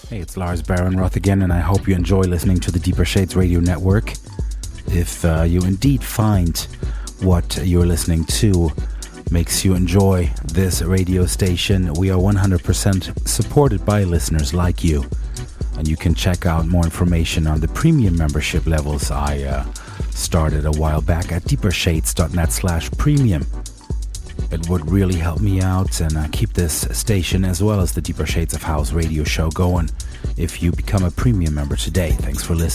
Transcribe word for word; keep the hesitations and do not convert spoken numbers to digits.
Hey, it's Lars Barenroth again, and I hope you enjoy listening to the Deeper Shades Radio Network. If uh, you indeed find what you're listening to makes you enjoy this radio station, we are one hundred percent supported by listeners like you. And you can check out more information on the premium membership levels I uh, started a while back at deepershades.net slash premium. It would really help me out and uh, keep this station as well as the Deeper Shades of House radio show going if you become a premium member today. Thanks for listening.